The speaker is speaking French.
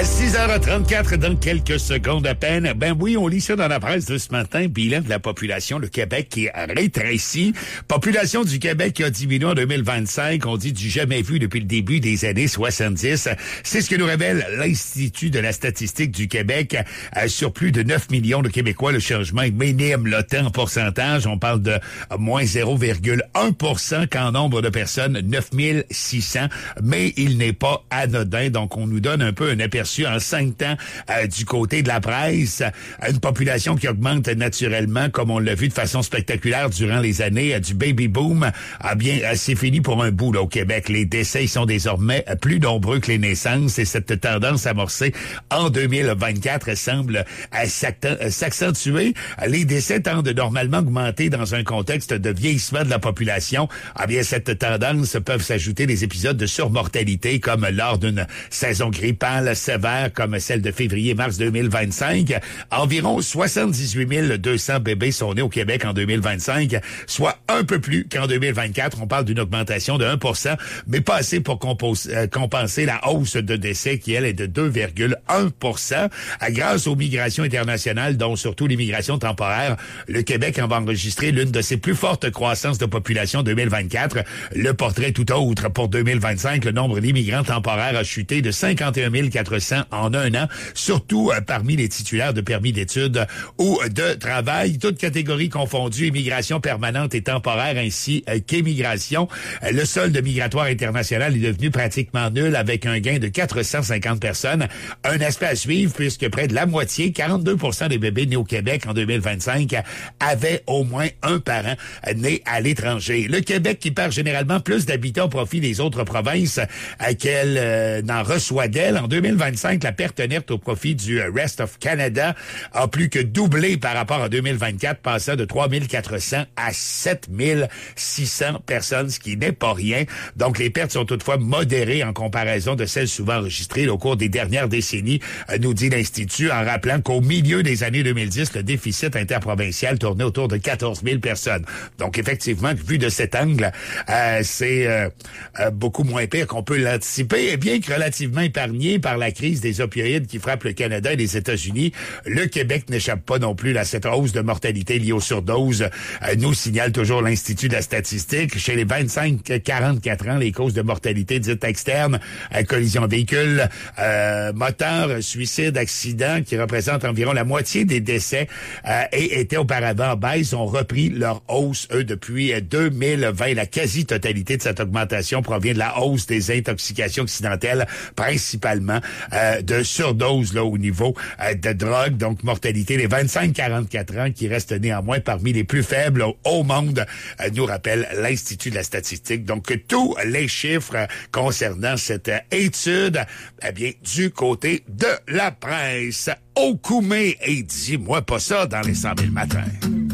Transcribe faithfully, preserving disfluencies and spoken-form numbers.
À six heures trente-quatre, dans quelques secondes à peine, ben oui, on lit ça dans la presse de ce matin, bilan de la population, le Québec qui rétrécit. Population du Québec qui a diminué en deux mille vingt-cinq, on dit du jamais vu depuis le début des années soixante-dix. C'est ce que nous révèle l'Institut de la statistique du Québec. Euh, sur plus de neuf millions de Québécois, le changement est minime, là, en pourcentage. On parle de moins zéro virgule un pour cent qu'en nombre de personnes, neuf mille six cents, mais il n'est pas anodin, donc on nous donne un peu un aperçu en cinq temps euh, du côté de la presse. Une population qui augmente naturellement, comme on l'a vu de façon spectaculaire durant les années euh, du baby boom. Ah bien, euh, c'est fini pour un bout là, au Québec. Les décès sont désormais plus nombreux que les naissances et cette tendance amorcée en deux mille vingt-quatre semble euh, s'accentuer. Les décès tendent normalement à augmenter dans un contexte de vieillissement de la population. Ah bien, cette tendance peuvent s'ajouter des épisodes de surmortalité comme lors d'une saison grippale sévère comme celle de février-mars deux mille vingt-cinq. Environ soixante-dix-huit mille deux cents bébés sont nés au Québec en deux mille vingt-cinq, soit un peu plus qu'en deux mille vingt-quatre. On parle d'une augmentation de un pour cent, mais pas assez pour compos- euh, compenser la hausse de décès qui, elle, est de deux virgule un pour cent. Grâce aux migrations internationales, dont surtout l'immigration temporaire, le Québec en va enregistrer l'une de ses plus fortes croissances de population deux mille vingt-quatre. Le portrait tout autre pour deux mille vingt-cinq, le nombre d'immigrants temporaires a chuté de cinquante et un mille quatre cents en un an, surtout euh, parmi les titulaires de permis d'études ou de travail, toutes catégories confondues, immigration permanente et temporaire ainsi euh, qu'immigration. Euh, le solde migratoire international est devenu pratiquement nul avec un gain de quatre cent cinquante personnes. Un aspect à suivre puisque près de la moitié, quarante-deux pour cent des bébés nés au Québec en deux mille vingt-cinq avaient au moins un parent euh, né à l'étranger. Le Québec qui perd généralement plus d'habitants au profit des autres provinces euh, qu'elle euh, n'en reçoit d'elle. En deux mille vingt-cinq, la perte nette au profit du Rest of Canada a plus que doublé par rapport à deux mille vingt-quatre, passant de trois mille quatre cents à sept mille six cents personnes, ce qui n'est pas rien. Donc, les pertes sont toutefois modérées en comparaison de celles souvent enregistrées au cours des dernières décennies, nous dit l'Institut, en rappelant qu'au milieu des années deux mille dix, le déficit interprovincial tournait autour de quatorze mille personnes. Donc, effectivement, vu de cet angle, euh, c'est euh, euh, beaucoup moins pire qu'on peut l'anticiper, et bien que relativement épargné par la crise des opioïdes qui frappe le Canada et les États-Unis, le Québec n'échappe pas non plus à cette hausse de mortalité liée aux surdoses, euh, nous signale toujours l'Institut de la statistique. Chez les vingt-cinq à quarante-quatre ans, les causes de mortalité dites externes, euh, collision véhicule, euh, moteur, suicide, accident, qui représentent environ la moitié des décès euh, et étaient auparavant en baisse, ont repris leur hausse, eux, depuis deux mille vingt. La quasi-totalité de cette augmentation provient de la hausse des intoxications accidentelles, principalement euh, de surdose là au niveau euh, de drogue, donc mortalité des vingt-cinq à quarante-quatre ans qui reste néanmoins parmi les plus faibles au, au monde, euh, nous rappelle l'Institut de la statistique. Donc tous les chiffres euh, concernant cette euh, étude, eh bien du côté de la presse. Au Koumé, et dis-moi pas ça dans les cent mille matins.